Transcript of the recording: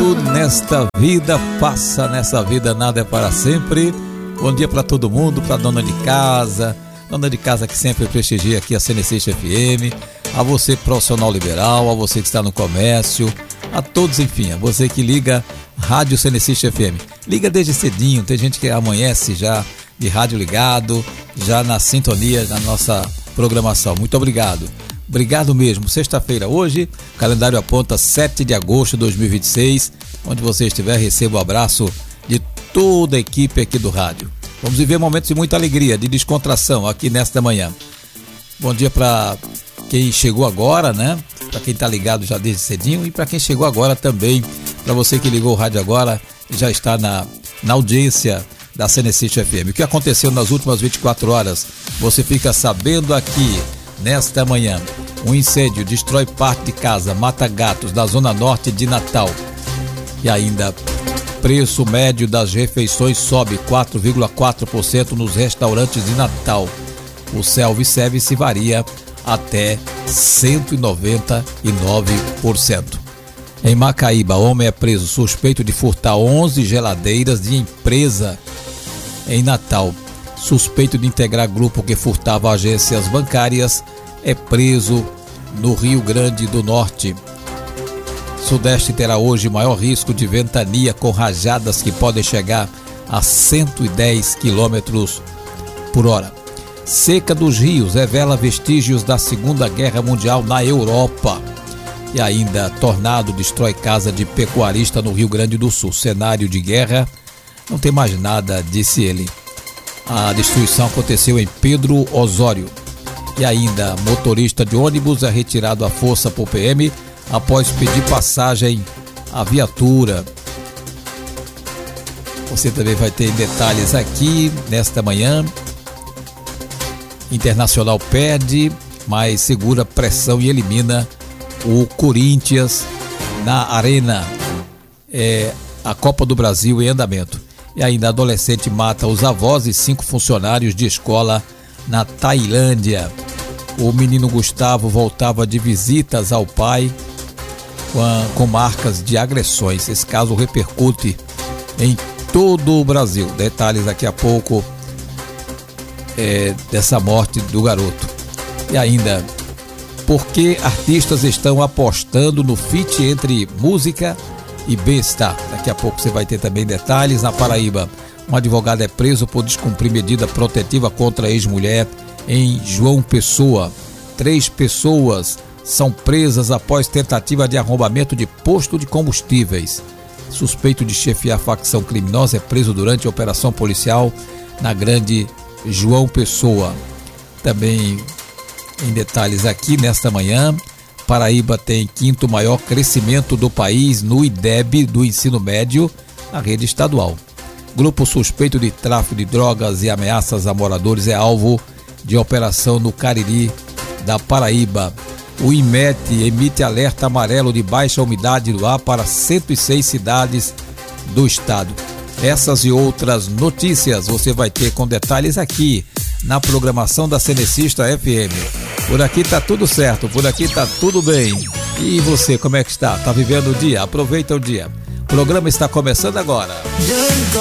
tudo nesta vida passa, nessa vida nada é para sempre. Bom dia para todo mundo, para dona de casa que sempre prestigia aqui a CNC FM, a você profissional liberal, a você que está no comércio, a todos, enfim, a você que liga Rádio CNC FM. Liga desde cedinho, tem gente que amanhece já de rádio ligado, já na sintonia da nossa programação. Muito obrigado. Obrigado mesmo. Sexta-feira hoje, calendário aponta 7 de agosto de 2026. Onde você estiver, receba o abraço de toda a equipe aqui do rádio. Vamos viver momentos de muita alegria, de descontração aqui nesta manhã. Bom dia para quem chegou agora, né? Para quem está ligado já desde cedinho e para quem chegou agora também. Para você que ligou o rádio agora e já está na audiência da CNC FM. O que aconteceu nas últimas 24 horas, você fica sabendo aqui. Nesta manhã, um incêndio destrói parte de casa, mata gatos na zona norte de Natal. E ainda, preço médio das refeições sobe 4,4% nos restaurantes de Natal. O self-service varia até 199%. Em Macaíba, homem é preso suspeito de furtar 11 geladeiras de empresa em Natal. Suspeito de integrar grupo que furtava agências bancárias é preso no Rio Grande do Norte. Sudeste terá hoje maior risco de ventania com rajadas que podem chegar a 110 km por hora. Seca dos rios revela vestígios da Segunda Guerra Mundial na Europa. E ainda, tornado destrói casa de pecuarista no Rio Grande do Sul. Cenário de guerra, não tem mais nada, disse ele. A destruição aconteceu em Pedro Osório. E ainda, motorista de ônibus é retirado à força por PM após pedir passagem à viatura. Você também vai ter detalhes aqui nesta manhã. Internacional perde, mas segura pressão e elimina o Corinthians na Arena. A Copa do Brasil em andamento. E ainda, adolescente mata os avós e 5 funcionários de escola na Tailândia. O menino Gustavo voltava de visitas ao pai com marcas de agressões. Esse caso repercute em todo o Brasil. Detalhes daqui a pouco dessa morte do garoto. E ainda, por que artistas estão apostando no feat entre música e bem-estar? Daqui a pouco você vai ter também detalhes. Na Paraíba, um advogado é preso por descumprir medida protetiva contra a ex-mulher em João Pessoa. 3 pessoas são presas após tentativa de arrombamento de posto de combustíveis. Suspeito de chefiar facção criminosa é preso durante a operação policial na Grande João Pessoa. Também em detalhes aqui nesta manhã, Paraíba tem 5º maior crescimento do país no IDEB do ensino médio na rede estadual. Grupo suspeito de tráfico de drogas e ameaças a moradores é alvo de operação no Cariri da Paraíba. O IMET emite alerta amarelo de baixa umidade do ar para 106 cidades do estado. Essas e outras notícias você vai ter com detalhes aqui na programação da Cenecista FM. Por aqui tá tudo certo, por aqui tá tudo bem. E você, como é que está? Tá vivendo o dia? Aproveita o dia. O programa está começando agora.